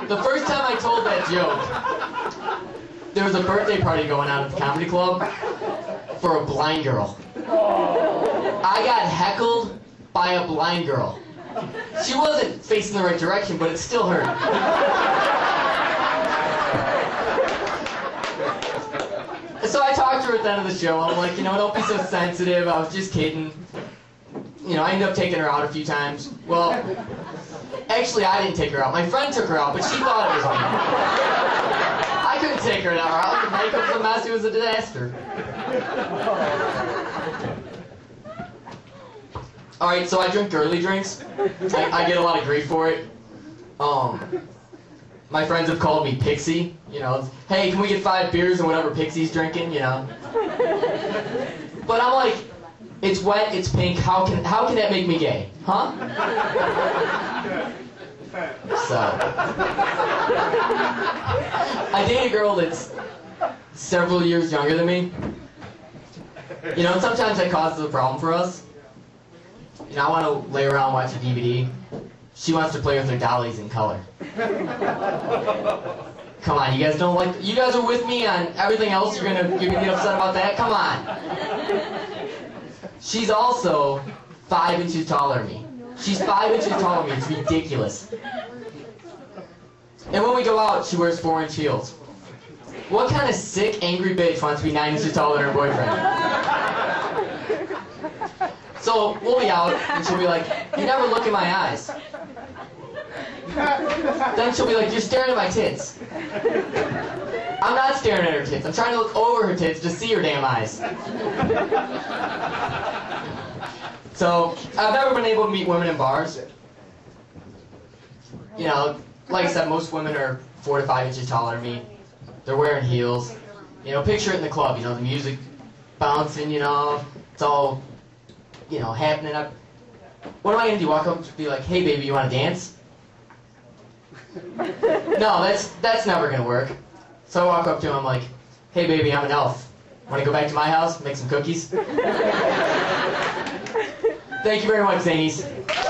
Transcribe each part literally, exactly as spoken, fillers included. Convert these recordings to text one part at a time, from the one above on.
the first time I told that joke, there was a birthday party going on at the comedy club for a blind girl. I got heckled by a blind girl. She wasn't facing the right direction, but it still hurt. So I talked to her at the end of the show. I'm like, you know, don't be so sensitive. I was just kidding. You know, I ended up taking her out a few times. Well, actually, I didn't take her out. My friend took her out, but she thought it was me. I couldn't take her out. The makeup was a mess. It was a disaster. All right, so I drink girly drinks. I, I get a lot of grief for it. Um, my friends have called me Pixie. You know, hey, can we get five beers and whatever Pixie's drinking? You know. But I'm like, it's wet, it's pink. How can how can that make me gay, huh? So, I date a girl that's several years younger than me. You know, and sometimes that causes a problem for us. You know, I want to lay around and watch a D V D. She wants to play with her dollies in color. Come on, you guys don't like... You guys are with me on everything else. You're gonna, you're gonna get upset about that? Come on. She's also five inches taller than me. She's five inches taller than me. It's ridiculous. And when we go out, she wears four-inch heels. What kind of sick, angry bitch wants to be nine inches taller than her boyfriend? So we'll be out, and she'll be like, you never look in my eyes. Then she'll be like, you're staring at my tits. I'm not staring at her tits. I'm trying to look over her tits to see her damn eyes. So, I've never been able to meet women in bars. You know, like I said, most women are four to five inches taller than me. They're wearing heels. You know, picture it in the club, you know, the music bouncing, you know, it's all, you know, happening up. What am I going to do? Walk up and be like, hey baby, you want to dance? No, that's that's never going to work. So I walk up to him, I'm like, hey baby, I'm an elf. Want to go back to my house, make some cookies? Thank you very much, Zanies.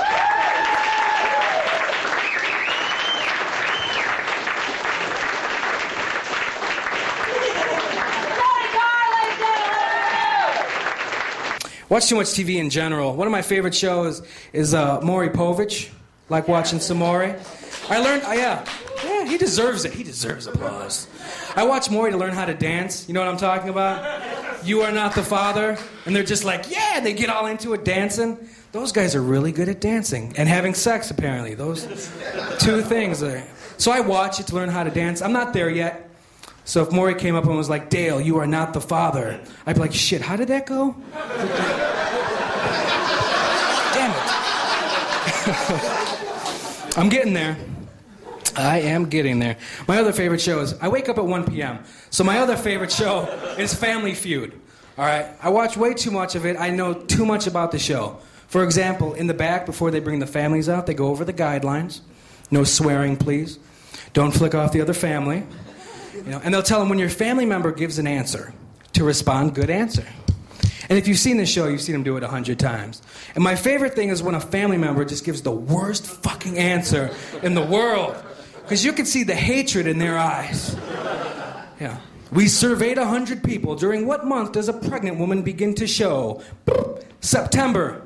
Watch too much T V in general. One of my favorite shows is uh, Maury Povich. Like watching some Maury. I learned, uh, yeah, yeah, he deserves it. He deserves applause. I watch Maury to learn how to dance. You know what I'm talking about? You Are Not the Father. And they're just like, yeah, they get all into it dancing. Those guys are really good at dancing. And having sex, apparently. Those two things. Are... So I watch it to learn how to dance. I'm not there yet. So if Maury came up and was like, Dale, you are not the father, I'd be like, shit, how did that go? Damn it. I'm getting there. I am getting there. My other favorite show is, I wake up at one p.m. So my other favorite show is Family Feud. All right? I watch way too much of it. I know too much about the show. For example, in the back, before they bring the families out, they go over the guidelines. No swearing, please. Don't flick off the other family. You know, and they'll tell them when your family member gives an answer, to respond, good answer. And if you've seen this show, you've seen them do it a hundred times. And my favorite thing is when a family member just gives the worst fucking answer in the world. Because you can see the hatred in their eyes. Yeah. We surveyed a hundred people. During what month does a pregnant woman begin to show? September.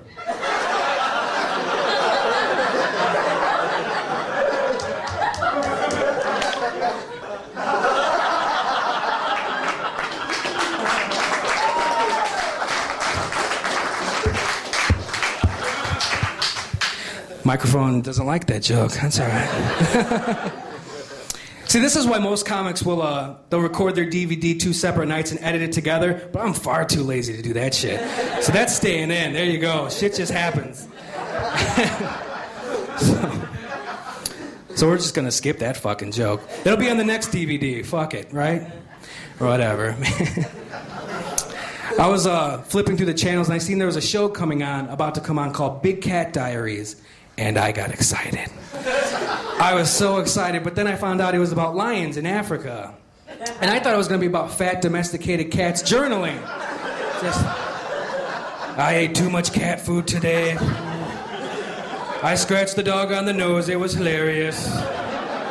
Microphone doesn't like that joke. That's all right. See, this is why most comics will uh, they'll record their D V D two separate nights and edit it together, but I'm far too lazy to do that shit. So that's staying in. There you go. Shit just happens. so, so we're just gonna skip that fucking joke. It'll be on the next D V D. Fuck it, right? Or whatever. I was uh, flipping through the channels and I seen there was a show coming on, about to come on, called Big Cat Diaries. And I got excited. I was so excited, but then I found out it was about lions in Africa. And I thought it was going to be about fat, domesticated cats journaling. Just, I ate too much cat food today. I scratched the dog on the nose. It was hilarious.